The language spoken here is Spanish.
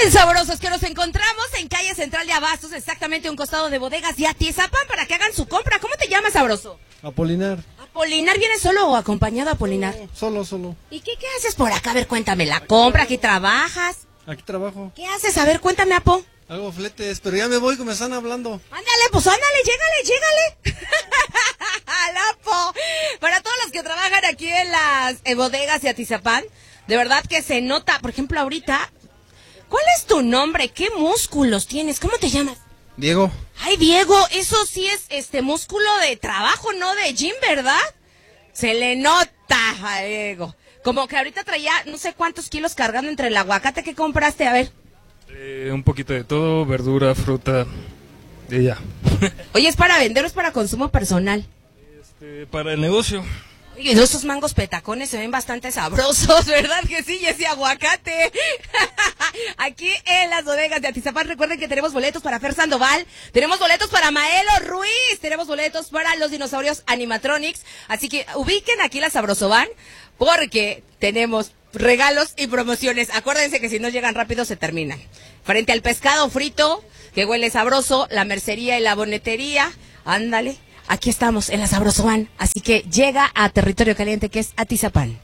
bien, sabrosos, que nos encontramos en calle Central de Abastos, exactamente a un costado de Bodegas y Atizapán, para que hagan su compra. ¿Cómo te llamas, sabroso? Apolinar. Apolinar, ¿vienes solo o acompañado, Apolinar? Solo. ¿Y qué haces por acá? A ver, cuéntame, ¿la compra? ¿Aquí trabajas? Aquí trabajo. ¿Qué haces? A ver, cuéntame, Apo. Hago fletes, pero ya me voy que me están hablando. Ándale, pues ándale, llégale. Al Apo. Para todos los que trabajan aquí en las bodegas y Atizapán, de verdad que se nota, por ejemplo, ahorita, ¿cuál es tu nombre? ¿Qué músculos tienes? ¿Cómo te llamas? Diego. Ay, Diego, eso sí es músculo de trabajo, no de gym, ¿verdad? Se le nota a Diego. Como que ahorita traía no sé cuántos kilos cargando entre el aguacate que compraste, a ver. Un poquito de todo, verdura, fruta, y ya. Oye, ¿es para vender o es para consumo personal? Para el negocio. Oye, no, esos mangos petacones se ven bastante sabrosos, ¿verdad que sí? Y ese aguacate. Aquí en las bodegas de Atizapán, recuerden que tenemos boletos para Fer Sandoval, tenemos boletos para Maelo Ruiz, tenemos boletos para los dinosaurios animatronics, así que ubiquen aquí la Sabrosoban, porque tenemos regalos y promociones. Acuérdense que si no llegan rápido se terminan. Frente al pescado frito, que huele sabroso, la mercería y la bonetería, ándale. Aquí estamos en la Sabrosoban, así que llega a territorio caliente que es Atizapán.